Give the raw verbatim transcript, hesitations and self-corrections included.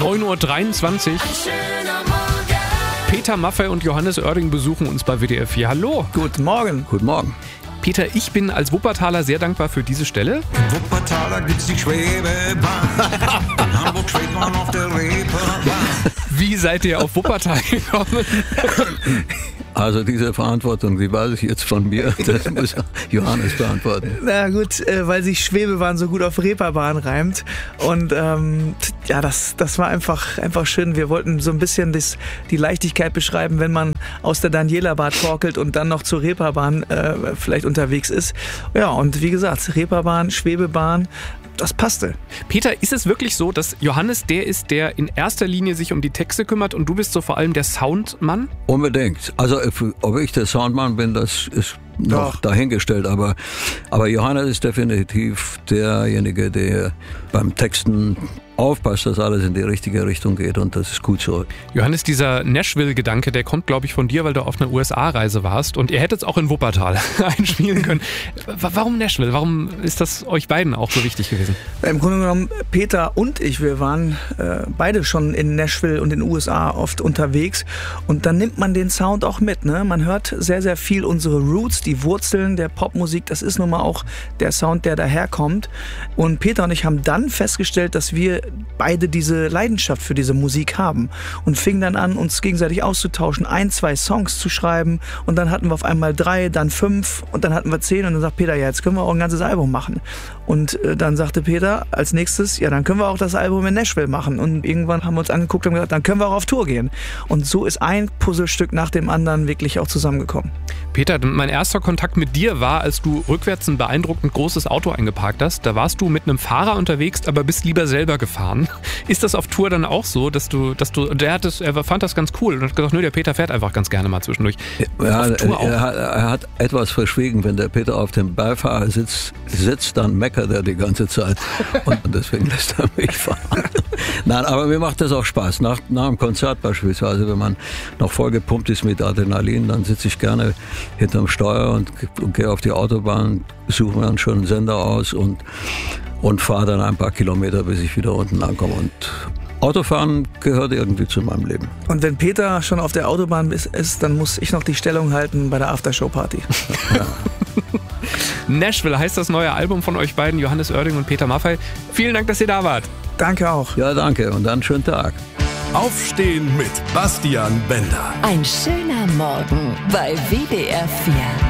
neun Uhr dreiundzwanzig. Peter Maffay und Johannes Oerding besuchen uns bei W D R vier. Hallo. Guten Morgen. Guten Morgen. Peter, ich bin als Wuppertaler sehr dankbar für diese Stelle. In Wuppertaler gibt's die Schwebebahn. In Hamburg schwebt man auf der Reeperbahn. Wie seid ihr auf Wuppertal gekommen? Also diese Verantwortung, die weiß ich jetzt von mir, das muss Johannes beantworten. Na gut, äh, weil sich Schwebebahn so gut auf Reeperbahn reimt. Und ähm, ja, das, das war einfach, einfach schön. Wir wollten so ein bisschen das, die Leichtigkeit beschreiben, wenn man aus der Daniela-Bar torkelt und dann noch zur Reeperbahn äh, vielleicht unterwegs ist. Ja, und wie gesagt, Reeperbahn, Schwebebahn, das passte. Peter, ist es wirklich so, dass Johannes der ist, der in erster Linie sich um die Texte kümmert und du bist so vor allem der Soundmann? Unbedingt. Also ob ich der Soundmann bin, das ist noch Doch. dahingestellt. Aber, aber Johannes ist definitiv derjenige, der beim Texten aufpasst, dass alles in die richtige Richtung geht, und das ist gut so. Johannes, dieser Nashville-Gedanke, der kommt, glaube ich, von dir, weil du auf einer U S A-Reise warst und ihr hättet es auch in Wuppertal einspielen können. Warum Nashville? Warum ist das euch beiden auch so wichtig gewesen? Im Grunde genommen, Peter und ich, wir waren äh, beide schon in Nashville und in den U S A oft unterwegs, und dann nimmt man den Sound auch mit. Ne? Man hört sehr, sehr viel unsere Roots, die Wurzeln der Popmusik, das ist nun mal auch der Sound, der daherkommt. Und Peter und ich haben dann festgestellt, dass wir beide diese Leidenschaft für diese Musik haben und fingen dann an, uns gegenseitig auszutauschen, ein, zwei Songs zu schreiben, und dann hatten wir auf einmal drei, dann fünf und dann hatten wir zehn, und dann sagt Peter, ja, jetzt können wir auch ein ganzes Album machen. Und äh, dann sagte Peter als nächstes, ja, dann können wir auch das Album in Nashville machen, und irgendwann haben wir uns angeguckt und gesagt, dann können wir auch auf Tour gehen. Und so ist ein Puzzlestück nach dem anderen wirklich auch zusammengekommen. Peter, mein erster Kontakt mit dir war, als du rückwärts ein beeindruckend großes Auto eingeparkt hast. Da warst du mit einem Fahrer unterwegs, aber bist lieber selber gefahren. Ist das auf Tour dann auch so, dass du, dass du, der hat das, er fand das ganz cool und hat gesagt, nö, der Peter fährt einfach ganz gerne mal zwischendurch. Ja, er, hat, er hat etwas verschwiegen, wenn der Peter auf dem Beifahrersitz sitzt, dann meckert er die ganze Zeit, und deswegen lässt er mich fahren. Nein, aber mir macht das auch Spaß. Nach, nach einem Konzert beispielsweise, wenn man noch voll gepumpt ist mit Adrenalin, dann sitze ich gerne hinterm Steuer und, und gehe auf die Autobahn, suche mir dann schon einen Sender aus und, und fahre dann ein paar Kilometer, bis ich wieder unten ankomme. Und Autofahren gehört irgendwie zu meinem Leben. Und wenn Peter schon auf der Autobahn ist, ist dann muss ich noch die Stellung halten bei der Aftershow-Party. Ja. Nashville heißt das neue Album von euch beiden, Johannes Oerding und Peter Maffay. Vielen Dank, dass ihr da wart. Danke auch. Ja, danke, und dann einen schönen Tag. Aufstehen mit Bastian Bender. Ein schöner Morgen bei W D R vier.